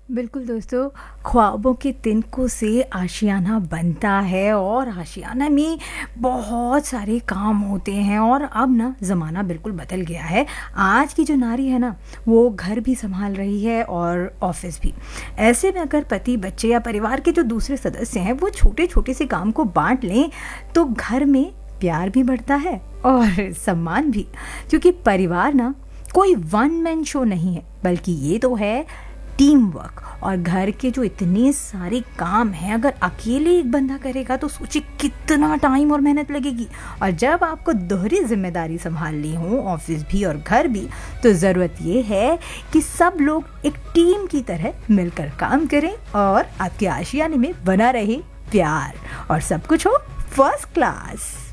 बिल्कुल दोस्तों, ख्वाबों के तिनकों से आशियाना बनता है और आशियाना में बहुत सारे काम होते हैं। और अब ना ज़माना बिल्कुल बदल गया है। आज की जो नारी है ना, वो घर भी संभाल रही है और ऑफिस भी। ऐसे में अगर पति, बच्चे या परिवार के जो दूसरे सदस्य हैं वो छोटे छोटे से काम को बांट लें तो घर में प्यार भी बढ़ता है और सम्मान भी। क्योंकि परिवार ना कोई वन मैन शो नहीं है, बल्कि ये तो है टीम वर्क। और घर के जो इतने सारे काम हैं, अगर अकेले एक बंदा करेगा तो सोचिए कितना टाइम और मेहनत लगेगी। और जब आपको दोहरी जिम्मेदारी संभालनी हो, ऑफिस भी और घर भी, तो ज़रूरत ये है कि सब लोग एक टीम की तरह मिलकर काम करें और आपके आशियाने में बना रहे प्यार और सब कुछ हो फर्स्ट क्लास।